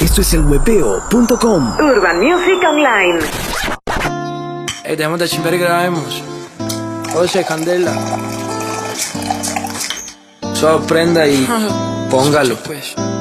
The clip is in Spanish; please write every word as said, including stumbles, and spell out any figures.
Esto es el webeo punto com. Urban Music Online. Ey, dejemos de chimber y grabemos. José, Candela. Sorprenda y póngalo.